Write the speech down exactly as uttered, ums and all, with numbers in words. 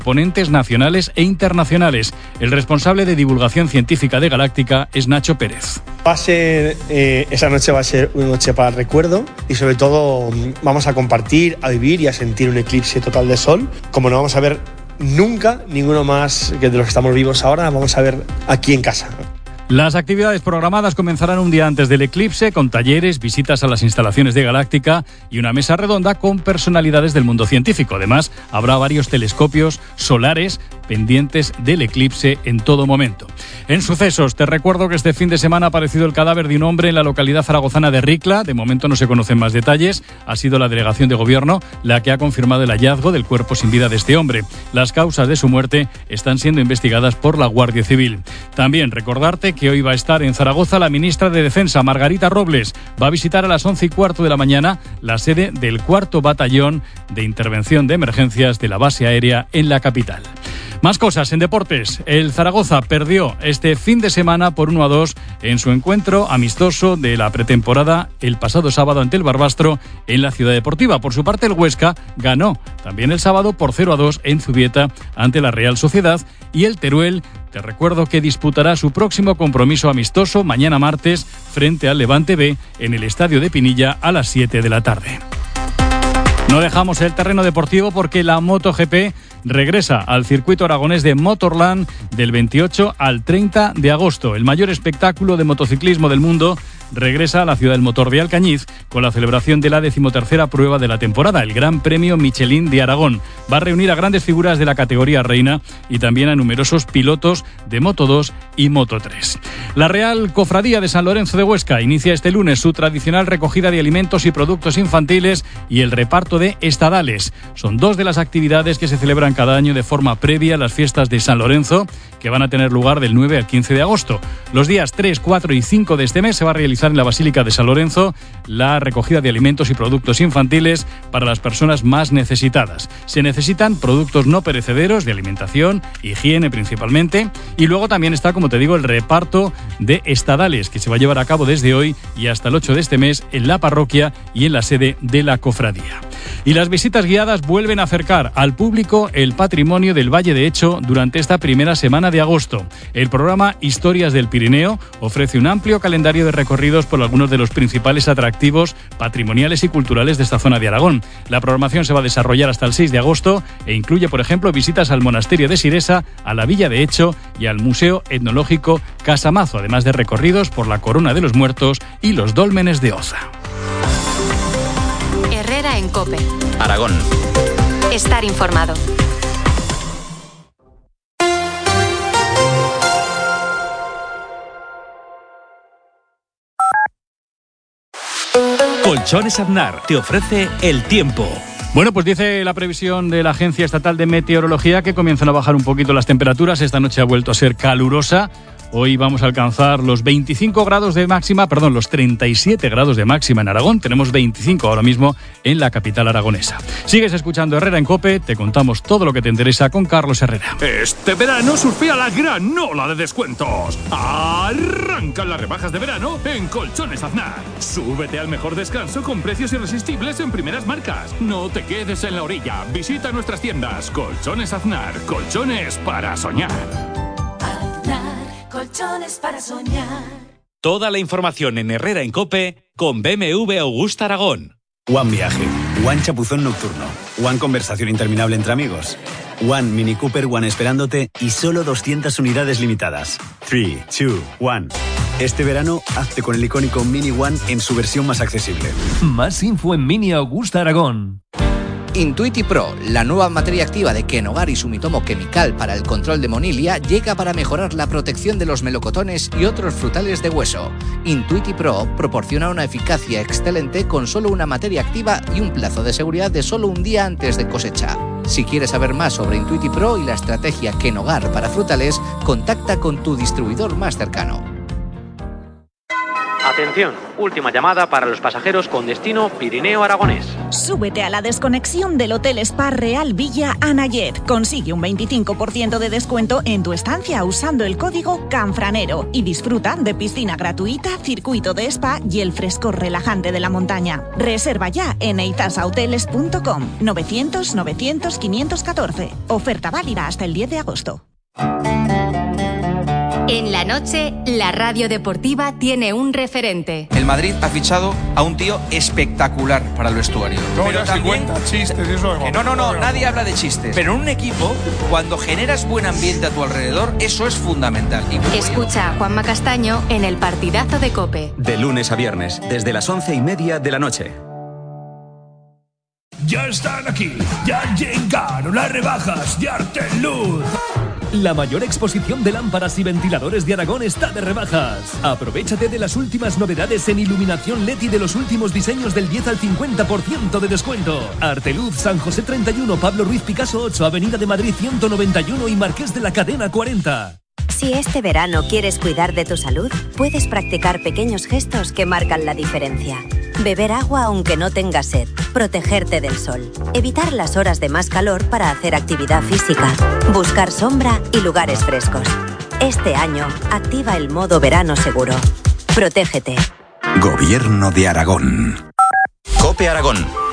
ponentes nacionales e internacionales. El responsable de divulgación científica de Galáctica es Nacho Pérez. Va a ser, eh, esa noche va a ser una noche para el recuerdo y sobre todo vamos a compartir, a vivir y a sentir un eclipse total de sol, como no vamos a ver nunca ninguno más que de los que estamos vivos ahora, vamos a ver aquí en casa. Las actividades programadas comenzarán un día antes del eclipse, con talleres, visitas a las instalaciones de Galáctica y una mesa redonda con personalidades del mundo científico. Además, habrá varios telescopios solares pendientes del eclipse en todo momento. En sucesos, te recuerdo que este fin de semana ha aparecido el cadáver de un hombre en la localidad zaragozana de Ricla. De momento no se conocen más detalles. Ha sido la delegación de gobierno la que ha confirmado el hallazgo del cuerpo sin vida de este hombre. Las causas de su muerte están siendo investigadas por la Guardia Civil. También recordarte que que hoy va a estar en Zaragoza la ministra de Defensa, Margarita Robles. Va a visitar a las once y cuarto de la mañana la sede del cuarto Batallón de Intervención de Emergencias de la base aérea en la capital. Más cosas en deportes. El Zaragoza perdió este fin de semana por uno a dos en su encuentro amistoso de la pretemporada el pasado sábado ante el Barbastro en la Ciudad Deportiva. Por su parte, el Huesca ganó también el sábado por cero a dos en Zubieta ante la Real Sociedad, y el Teruel, te recuerdo que disputará su próximo compromiso amistoso mañana martes frente al Levante B en el Estadio de Pinilla a las siete de la tarde. No dejamos el terreno deportivo porque la MotoGP regresa al circuito aragonés de Motorland del veintiocho al treinta de agosto. El mayor espectáculo de motociclismo del mundo regresa a la ciudad del motor de Alcañiz con la celebración de la decimotercera prueba de la temporada, el Gran Premio Michelin de Aragón. Va a reunir a grandes figuras de la categoría reina y también a numerosos pilotos de Moto dos y Moto tres. La Real Cofradía de San Lorenzo de Huesca inicia este lunes su tradicional recogida de alimentos y productos infantiles y el reparto de estadales. Son dos de las actividades que se celebran cada año de forma previa a las fiestas de San Lorenzo, que van a tener lugar del nueve al quince de agosto. Los días tres, cuatro y cinco de este mes se va a realizar en la Basílica de San Lorenzo la recogida de alimentos y productos infantiles para las personas más necesitadas. Se necesitan productos no perecederos de alimentación, higiene principalmente, y luego también está, como te digo, el reparto de estadales que se va a llevar a cabo desde hoy y hasta el ocho de este mes en la parroquia y en la sede de la cofradía. Y las visitas guiadas vuelven a acercar al público el patrimonio del Valle de Hecho durante esta primera semana de agosto. El programa Historias del Pirineo ofrece un amplio calendario de recorridos por algunos de los principales atractivos patrimoniales y culturales de esta zona de Aragón. La programación se va a desarrollar hasta el seis de agosto e incluye, por ejemplo, visitas al monasterio de Siresa, a la Villa de Hecho y al Museo Etnológico Casamazo, además de recorridos por la Corona de los Muertos y los Dólmenes de Oza. Herrera en COPE. Aragón. Estar informado. Colchones Aznar te ofrece el tiempo. Bueno, pues dice la previsión de la Agencia Estatal de Meteorología que comienzan a bajar un poquito las temperaturas. Esta noche ha vuelto a ser calurosa. Hoy vamos a alcanzar los veinticinco grados de máxima, perdón, los treinta y siete grados de máxima en Aragón. Tenemos veinticinco ahora mismo en la capital aragonesa. Sigues escuchando Herrera en COPE, te contamos todo lo que te interesa con Carlos Herrera. Este verano surfea la gran ola de descuentos. Arrancan las rebajas de verano en Colchones Aznar. Súbete al mejor descanso con precios irresistibles en primeras marcas. No te quedes en la orilla. Visita nuestras tiendas. Colchones Aznar. Colchones para soñar. Colchones para soñar. Toda la información en Herrera en COPE con B M W Augusta Aragón. One viaje, One chapuzón nocturno, One conversación interminable entre amigos, One Mini Cooper One esperándote y solo doscientas unidades limitadas. tres, dos, uno. Este verano, hazte con el icónico Mini One en su versión más accesible. Más info en Mini Augusta Aragón. Intuiti Pro, la nueva materia activa de Kenogar y Sumitomo Chemical para el control de monilia, llega para mejorar la protección de los melocotones y otros frutales de hueso. Intuiti Pro proporciona una eficacia excelente con solo una materia activa y un plazo de seguridad de solo un día antes de cosecha. Si quieres saber más sobre Intuiti Pro y la estrategia Kenogar para frutales, contacta con tu distribuidor más cercano. Atención, última llamada para los pasajeros con destino Pirineo Aragonés. Súbete a la desconexión del Hotel Spa Real Villa Anayet. Consigue un veinticinco por ciento de descuento en tu estancia usando el código CANFRANERO y disfruta de piscina gratuita, circuito de spa y el frescor relajante de la montaña. Reserva ya en eizasahoteles punto com. novecientos novecientos quinientos catorce. Oferta válida hasta el diez de agosto. En la noche, la radio deportiva tiene un referente. El Madrid ha fichado a un tío espectacular para el vestuario. No, pero ya también cuenta chistes, eso es. que no, no, no, nadie habla de chistes. Pero en un equipo, cuando generas buen ambiente a tu alrededor, eso es fundamental. Y Escucha a Juanma Castaño en el partidazo de COPE. De lunes a viernes, desde las once y media de la noche. Ya están aquí, ya llegaron las rebajas de Arteluz. La mayor exposición de lámparas y ventiladores de Aragón está de rebajas. Aprovechate de las últimas novedades en iluminación L E D y de los últimos diseños del diez al cincuenta por ciento de descuento. Arteluz, San José treinta y uno, Pablo Ruiz Picasso ocho, Avenida de Madrid ciento noventa y uno y Marqués de la Cadena cuarenta. Si este verano quieres cuidar de tu salud, puedes practicar pequeños gestos que marcan la diferencia. Beber agua aunque no tengas sed, protegerte del sol, evitar las horas de más calor para hacer actividad física, buscar sombra y lugares frescos. Este año, activa el modo verano seguro. Protégete. Gobierno de Aragón. COPE Aragón.